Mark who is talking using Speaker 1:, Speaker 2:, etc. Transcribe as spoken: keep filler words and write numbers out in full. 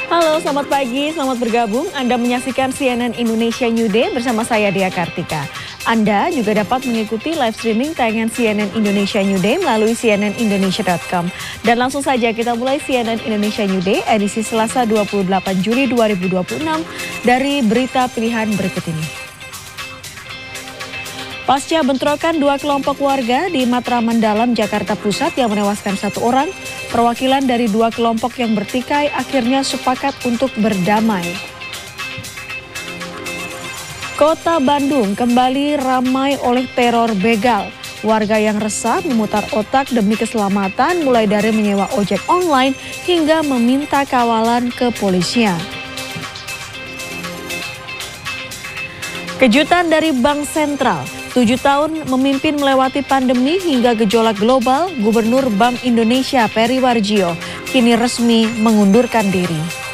Speaker 1: Halo, selamat pagi, selamat bergabung. Anda menyaksikan C N N Indonesia New Day bersama saya Dea Kartika. Anda juga dapat mengikuti live streaming tayangan C N N Indonesia New Day melalui c n n indonesia dot com. Dan langsung saja kita mulai C N N Indonesia New Day edisi Selasa dua puluh delapan Juli dua ribu dua puluh enam dari berita pilihan berikut ini. Pasca bentrokan dua kelompok warga di Matraman Dalam, Jakarta Pusat yang menewaskan satu orang, perwakilan dari dua kelompok yang bertikai akhirnya sepakat untuk berdamai. Kota Bandung kembali ramai oleh teror begal. Warga yang resah memutar otak demi keselamatan mulai dari menyewa ojek online hingga meminta kawalan kepolisian. Kejutan dari Bank Sentral. Tujuh tahun memimpin melewati pandemi hingga gejolak global, Gubernur Bank Indonesia Peri Warjio kini resmi mengundurkan diri.